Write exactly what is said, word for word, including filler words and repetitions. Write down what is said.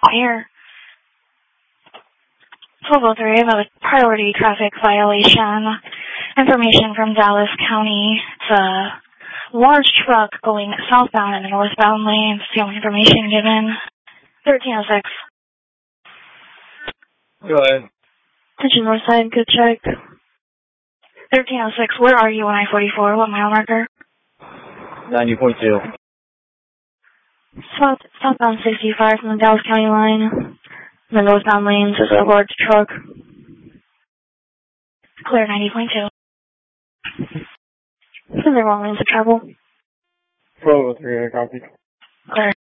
Here. twelve oh three about a priority traffic violation. Information from Dallas County. It's a large truck going southbound in the northbound lanes. The only information given. thirteen oh six. Go ahead. Attention north side, good check. thirteen oh six, where are you on I forty-four? What mile marker? ninety point two. South, southbound sixty-five from the Dallas County line. In the northbound lanes is a large truck. Clear ninety point two. It's in the wrong lanes of travel. twelve oh three, I copy. Clear.